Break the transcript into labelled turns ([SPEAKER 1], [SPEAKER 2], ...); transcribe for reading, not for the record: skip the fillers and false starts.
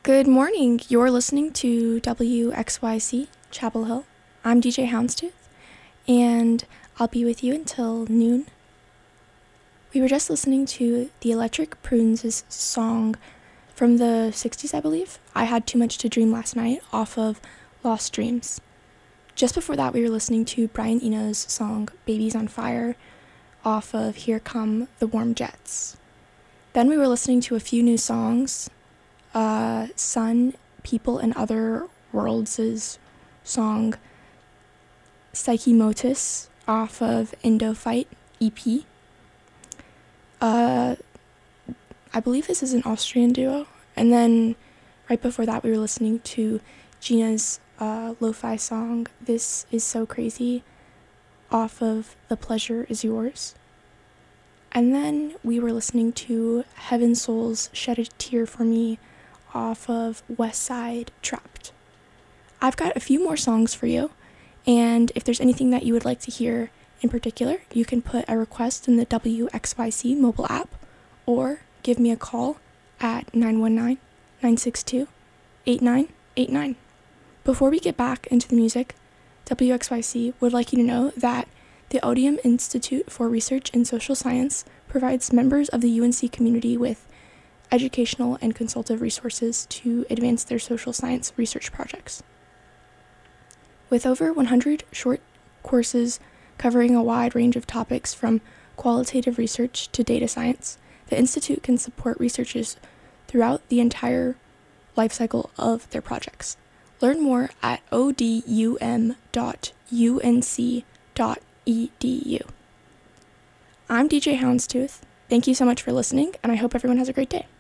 [SPEAKER 1] Good morning. You're listening to WXYC Chapel Hill. I'm DJ Houndstooth, and I'll be with you until noon. We were just listening to the Electric Prunes' song from the 60s, I believe. I Had Too Much to Dream Last Night off of Lost Dreams. Just before that, we were listening to Brian Eno's song Babies on Fire off of Here Come the Warm Jets. Then we were listening to a few new songs. Sun, People and Other Worlds' song Psyche Motus off of Indofight EP. I believe this is an Austrian duo. And then right before that, we were listening to Gina's lo-fi song This Is So Crazy off of The Pleasure Is Yours. And then we were listening to Heaven Souls Shed a Tear for Me off of West Side Trapped. I've got a few more songs for you, and if there's anything that you would like to hear in particular, you can put a request in the WXYC mobile app or give me a call at 919-962-8989. Before we get back into the music, WXYC would like you to know that the Odium Institute for Research in Social Science provides members of the UNC community with educational and consultative resources to advance their social science research projects. With over 100 short courses covering a wide range of topics from qualitative research to data science, the Institute can support researchers throughout the entire life cycle of their projects. Learn more at odum.unc.edu. I'm DJ Houndstooth. Thank you so much for listening, and I hope everyone has a great day.